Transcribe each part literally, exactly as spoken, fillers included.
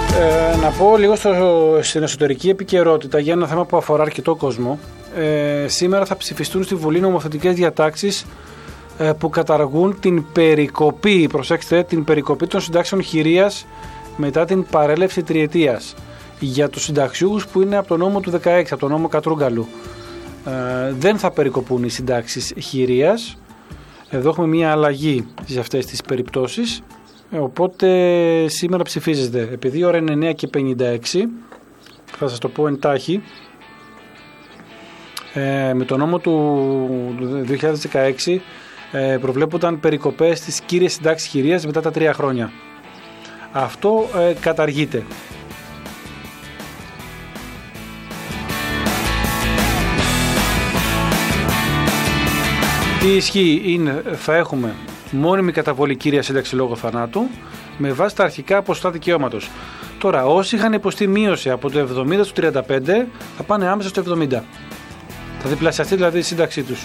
Ε, να πω λίγο στο, στην εσωτερική επικαιρότητα για ένα θέμα που αφορά αρκετό κόσμο. Ε, σήμερα θα ψηφιστούν στη Βουλή νομοθετικές διατάξεις ε, που καταργούν την περικοπή, προσέξτε, την περικοπή των συντάξεων χειρίας μετά την παρέλευση τριετίας για τους συνταξιούχους που είναι από τον νόμο του δεκαέξι, από τον νόμο Κατρούγκαλου. Ε, δεν θα περικοπούν οι συντάξεις χειρίας. Εδώ έχουμε μια αλλαγή σε αυτές τις περιπτώσεις. Οπότε σήμερα ψηφίζεται. Επειδή η ώρα είναι εννιά και πενήντα έξι, θα σας το πω εντάχει. Ε, με τον νόμο του δύο χιλιάδες δεκαέξι ε, προβλέπονταν περικοπές στις κύριες συντάξεις χειρίας μετά τα τρία χρόνια. Αυτό ε, καταργείται. Τι ισχύει είναι, θα έχουμε μόνιμη καταβολή κύρια σύνταξη λόγω θανάτου με βάση τα αρχικά ποσοστά δικαιώματος. Τώρα, όσοι είχαν υποστεί μείωση από το εβδομήντα στο τριάντα πέντε θα πάνε άμεσα στο εβδομήντα. Θα διπλασιαστεί δηλαδή η σύνταξή τους.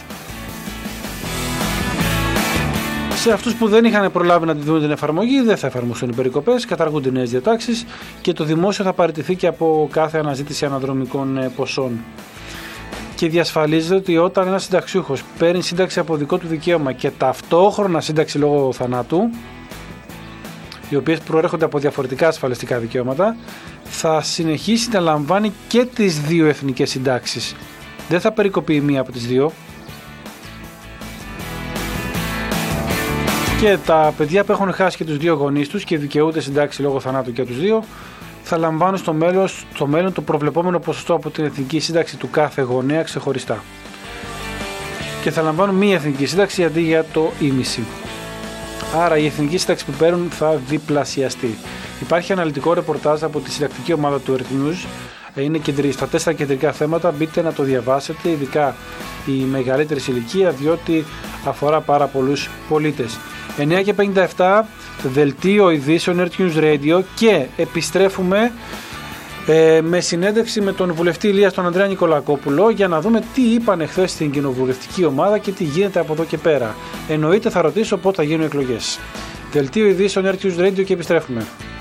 Σε αυτούς που δεν είχαν προλάβει να τη δουν την εφαρμογή, δεν θα εφαρμοστούν οι περικοπές, καταργούνται νέες διατάξεις και το δημόσιο θα παραιτηθεί και από κάθε αναζήτηση αναδρομικών ποσών. Και διασφαλίζεται ότι όταν ένας συνταξιούχος παίρνει σύνταξη από δικό του δικαίωμα και ταυτόχρονα σύνταξη λόγω θανάτου, οι οποίες προέρχονται από διαφορετικά ασφαλιστικά δικαιώματα, θα συνεχίσει να λαμβάνει και τις δύο εθνικές συντάξεις. Δεν θα περικοπεί μία από τις δύο. Και τα παιδιά που έχουν χάσει και τους δύο γονείς τους και δικαιούνται συντάξη λόγω θανάτου και τους δύο, θα λαμβάνουν στο μέλλον, στο μέλλον το προβλεπόμενο ποσοστό από την εθνική σύνταξη του κάθε γονέα ξεχωριστά. Και θα λαμβάνουν μία εθνική σύνταξη αντί για το ίμιση. Άρα η εθνική σύνταξη που παίρνουν θα διπλασιαστεί. Υπάρχει αναλυτικό ρεπορτάζ από τη συντακτική ομάδα του Earth News. Είναι κεντρι, στα τέσσερα κεντρικά θέματα. Μπείτε να το διαβάσετε, ειδικά η μεγαλύτερη ηλικία, διότι αφορά πάρα πολλούς πολίτες. εννιά και πενήντα επτά, δελτίο ειδήσεων Earth News Radio, και επιστρέφουμε ε, με συνέντευξη με τον βουλευτή Ηλίας τον Ανδρέα Νικολακόπουλο για να δούμε τι είπαν εχθές στην κοινοβουλευτική ομάδα και τι γίνεται από εδώ και πέρα. Εννοείται θα ρωτήσω πότε θα γίνουν εκλογές. Δελτίο ειδήσεων Earth News Radio και επιστρέφουμε.